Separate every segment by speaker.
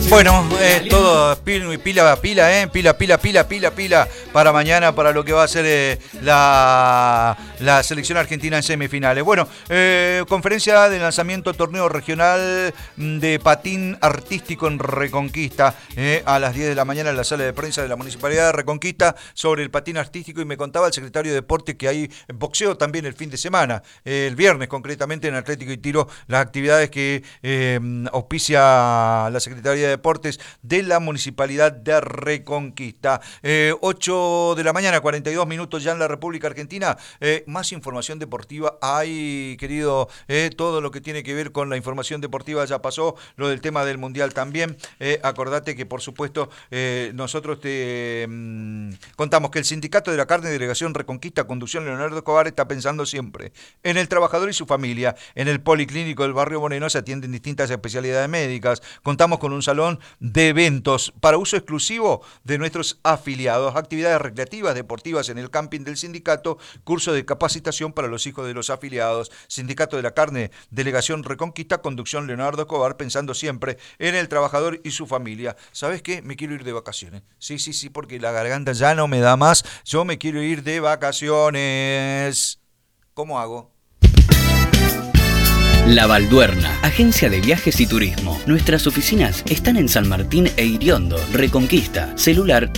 Speaker 1: Bueno, todo pila, para mañana, para lo que va a ser la selección argentina en semifinales. Bueno, conferencia de lanzamiento torneo regional de patín artístico en Reconquista, a las 10 de la mañana en la sala de prensa de la Municipalidad de Reconquista, sobre el patín artístico, y me contaba el secretario de Deportes que hay boxeo también el fin de semana, el viernes concretamente en Atlético y Tiro, las actividades que auspicia la Secretaría de Deportes de la Municipalidad de Reconquista. 8 de la mañana, 42 minutos ya en la República Argentina. Más información deportiva hay, querido. Todo lo que tiene que ver con la información deportiva ya pasó, lo del tema del Mundial también. Acordate que, por supuesto, nosotros te contamos que el Sindicato de la Carne, Delegación Reconquista, Conducción Leonardo Escobar, está pensando siempre en el trabajador y su familia. En el Policlínico del Barrio Moreno se atienden distintas especialidades médicas. Contamos con un salón de eventos para uso exclusivo de nuestros afiliados, actividades recreativas, deportivas en el camping del sindicato, curso de capacitación para los hijos de los afiliados. Sindicato de la Carne, Delegación Reconquista, Conducción Leonardo Escobar, pensando siempre en el trabajador y su familia. ¿Sabes qué? Me quiero ir de vacaciones. Sí, porque la garganta ya no me da más. Yo me quiero ir de vacaciones. ¿Cómo hago?
Speaker 2: La Balduerna, agencia de viajes y turismo. Nuestras oficinas están en San Martín e Iriondo, Reconquista. Celular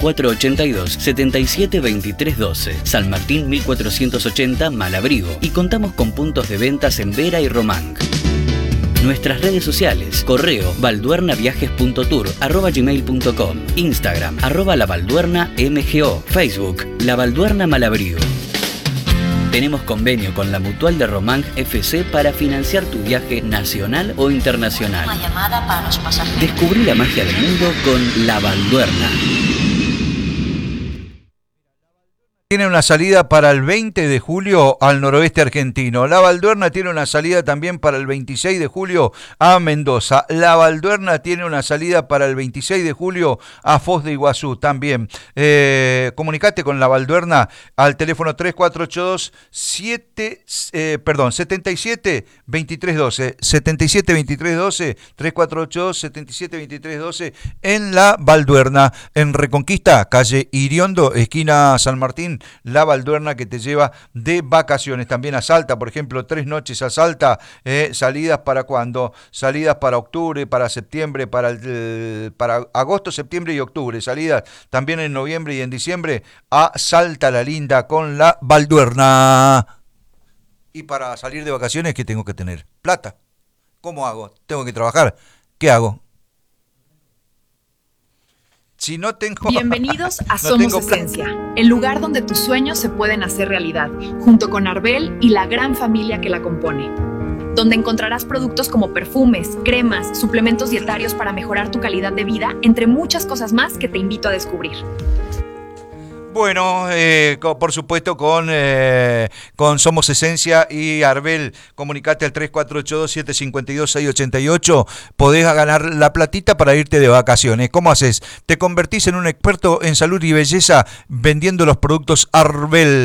Speaker 2: 3482-772312. San Martín 1480, Malabrigo. Y contamos con puntos de ventas en Vera y Román. Nuestras redes sociales: correo balduernaviajes.tour@gmail.com, Instagram @labalduernamgo, Facebook La Balduerna Malabrigo. Tenemos convenio con la Mutual de Román FC para financiar tu viaje nacional o internacional.
Speaker 3: Una llamada para los pasajeros.
Speaker 2: Descubrí la magia del mundo con La Balduerna.
Speaker 1: Tiene una salida para el 20 de julio al noroeste argentino. La Balduerna tiene una salida también para el 26 de julio a Mendoza. La Balduerna tiene una salida para el 26 de julio a Foz de Iguazú también. Comunicate con La Balduerna al teléfono 3482-772312. 772312, 3482-772312 en La Balduerna, en Reconquista, calle Iriondo, esquina San Martín. La Balduerna, que te lleva de vacaciones. También a Salta, por ejemplo, 3 noches a Salta. Salidas para ¿cuándo? Salidas para octubre, para septiembre, para agosto, septiembre y octubre. Salidas también en noviembre y en diciembre a Salta la Linda con La Balduerna. Y para salir de vacaciones, ¿qué tengo que tener? Plata. ¿Cómo hago? ¿Tengo que trabajar? ¿Qué hago? Si no tengo...
Speaker 4: Bienvenidos a Somos Esencia, el lugar donde tus sueños se pueden hacer realidad, junto con Arbel y la gran familia que la compone. Donde encontrarás productos como perfumes, cremas, suplementos dietarios para mejorar tu calidad de vida, entre muchas cosas más que te invito a descubrir.
Speaker 1: Bueno, por supuesto con Somos Esencia y Arbel. Comunicate al 3482-752-688. Podés ganar la platita para irte de vacaciones. ¿Cómo haces? Te convertís en un experto en salud y belleza vendiendo los productos Arbel.